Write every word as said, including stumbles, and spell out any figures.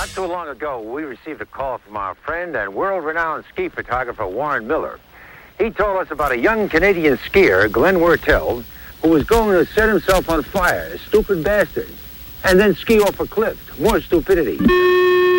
Not too long ago, we received a call from our friend and world-renowned ski photographer, Warren Miller. He told us about a young Canadian skier, Glenn Wertel, who was going to set himself on fire, a stupid bastard, and then ski off a cliff. More stupidity.